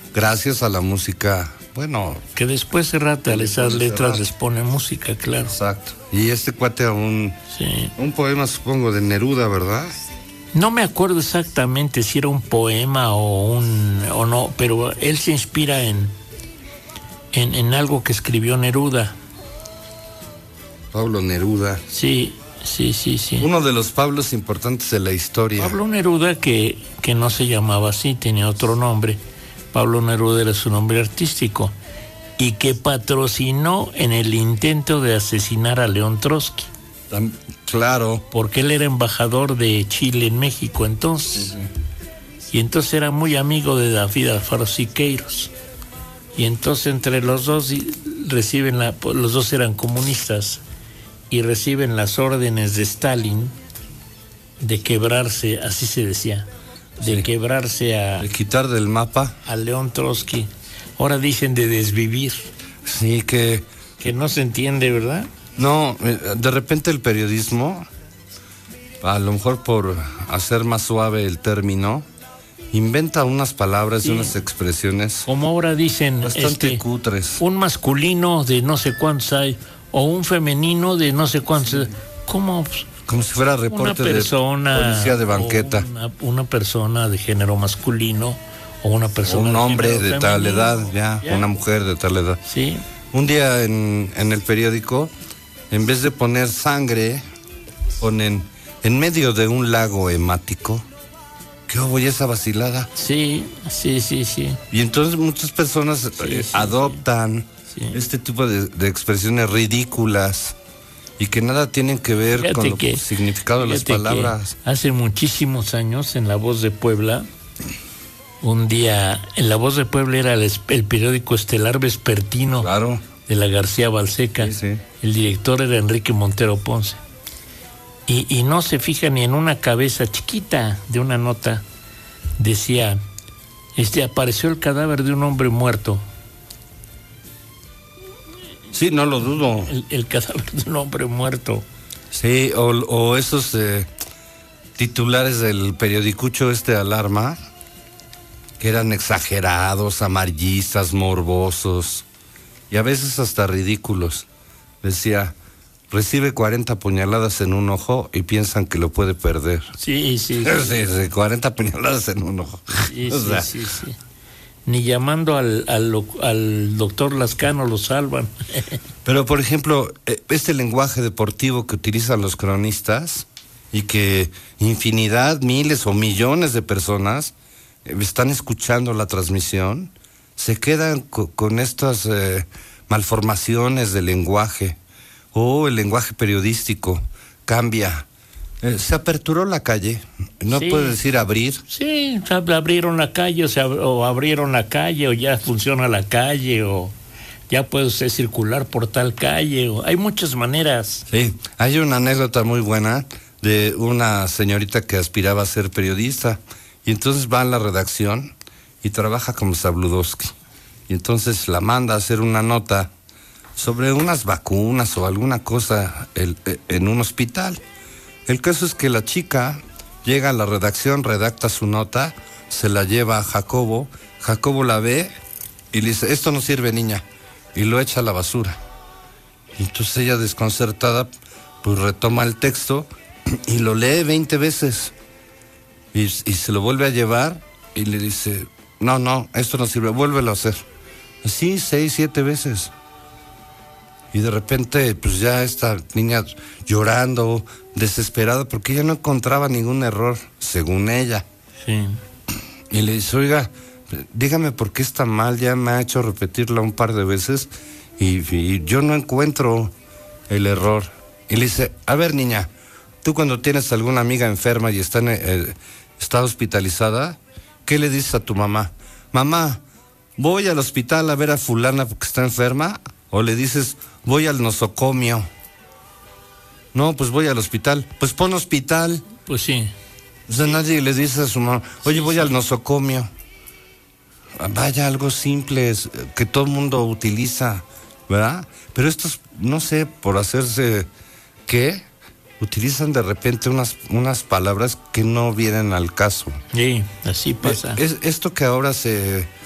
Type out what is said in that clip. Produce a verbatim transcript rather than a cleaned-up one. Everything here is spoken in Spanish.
gracias a la música, bueno... Que después Serrat a esas letras les pone música, claro. Exacto. Y este cuate a un, sí. un poema, supongo, de Neruda, ¿verdad? No me acuerdo exactamente si era un poema o un o no, pero él se inspira en, en, en algo que escribió Neruda. Pablo Neruda. Sí, sí, sí, sí. Uno de los Pablos importantes de la historia. Pablo Neruda, que, que no se llamaba así, tenía otro nombre. Pablo Neruda era su nombre artístico. Y que patrocinó en el intento de asesinar a León Trotsky. Tam, claro. Porque él era embajador de Chile en México entonces. Sí, sí. Y entonces era muy amigo de David Alfaro Siqueiros. Y entonces entre los dos reciben la, los dos eran comunistas y reciben las órdenes de Stalin de quebrarse, así se decía, de sí. quebrarse a... De quitar del mapa. A León Trotsky. Ahora dicen de desvivir. Sí, que... Que no se entiende, ¿verdad? No, de repente el periodismo, a lo mejor por hacer más suave el término, inventa unas palabras sí. y unas expresiones. Como ahora dicen... Bastante este, cutres. Un masculino de no sé cuántos hay, o un femenino de no sé cuántos... Sí. ¿Cómo? Como si fuera reporte una persona, de policía de banqueta. Una, una persona de género masculino, o una persona... O un de hombre de femenino, tal edad, ya, ya, una mujer de tal edad. Sí. Un día en, en el periódico, en vez de poner sangre, ponen en medio de un lago hemático. ¿Qué hubo esa vacilada? Sí, sí, sí, sí. Y entonces muchas personas sí, eh, sí, adoptan sí. este tipo de, de expresiones ridículas y que nada tienen que ver fíjate con que, el significado de las palabras. Hace muchísimos años en La Voz de Puebla, un día, en La Voz de Puebla era el, el periódico estelar vespertino claro. de la García Balseca. Sí, sí. El director era Enrique Montero Ponce. Y, y no se fija ni en una cabeza chiquita de una nota. Decía, este apareció el cadáver de un hombre muerto. Sí, no lo dudo. El, el cadáver de un hombre muerto. Sí, o, o esos eh, titulares del periodicucho este Alarma, que eran exagerados, amarillistas, morbosos, y a veces hasta ridículos. Decía... Recibe cuarenta puñaladas en un ojo y piensan que lo puede perder. Sí, sí. Sí, sí, sí cuarenta puñaladas en un ojo. Sí, o sea. sí, sí, sí. Ni llamando al, al, al doctor Lascano lo salvan. Pero, por ejemplo, este lenguaje deportivo que utilizan los cronistas y que infinidad, miles o millones de personas están escuchando la transmisión, se quedan co- con estas eh, malformaciones del lenguaje. O oh, el lenguaje periodístico cambia. Eh, se aperturó la calle. No sí. puede decir abrir. Sí, abrieron la calle o, sea, o abrieron la calle o ya funciona la calle o ya puede usted circular por tal calle. O, hay muchas maneras. Sí, hay una anécdota muy buena de una señorita que aspiraba a ser periodista y entonces va a la redacción y trabaja como Sabludowski. Y entonces la manda a hacer una nota sobre unas vacunas o alguna cosa el, en un hospital. El caso es que la chica llega a la redacción, redacta su nota, se la lleva a Jacobo, Jacobo la ve y le dice, esto no sirve, niña, y lo echa a la basura. Y entonces ella, desconcertada, pues retoma el texto y lo lee veinte veces y, y se lo vuelve a llevar y le dice, no, no, esto no sirve, vuélvelo a hacer. Así, seis, siete veces. Y de repente, pues ya esta niña llorando, desesperada, porque ella no encontraba ningún error, según ella. Sí. Y le dice, oiga, dígame por qué está mal, ya me ha hecho repetirla un par de veces y, y yo no encuentro el error. Y le dice, a ver, niña, tú cuando tienes alguna amiga enferma y está, en, eh, está hospitalizada, ¿qué le dices a tu mamá? Mamá, voy al hospital a ver a fulana porque está enferma. O le dices, voy al nosocomio. No, pues voy al hospital. Pues pon hospital. Pues sí. O sea, sí. Nadie le dice a su mamá, oye, sí, voy sí. al nosocomio. Vaya, algo simple, que todo el mundo utiliza, ¿verdad? Pero estos, no sé, por hacerse, ¿qué? Utilizan de repente unas, unas palabras que no vienen al caso. Sí, así pasa. Es, esto que ahora se...